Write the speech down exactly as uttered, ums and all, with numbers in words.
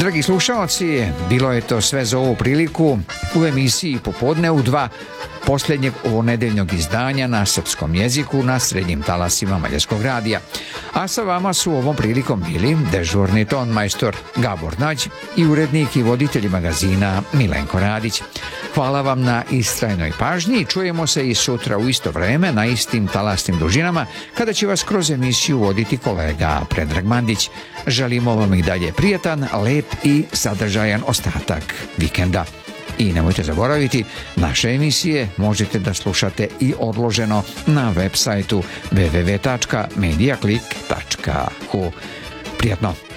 dragi slušalci, bilo je to sve za ovu priliku u emisiji Popodne u dva, posljednjeg ovonedeljnog izdanja na srpskom jeziku na srednjim talasima Mađarskog radija. A sa vama su ovom prilikom bili dežurni ton majstor Gabor Nađ i urednik i voditelj magazina Milenko Radić. Hvala vam na istrajnoj pažnji i čujemo se i sutra u isto vreme na istim talasnim dužinama kada će vas kroz emisiju voditi kolega Predrag Mandić. Želimo vam i dalje prijatan, lep i sadržajan ostatak vikenda. I nemojte zaboraviti, naše emisije možete da slušate i odloženo na web sajtu w w w tačka mediaclick tačka h u. Prijatno!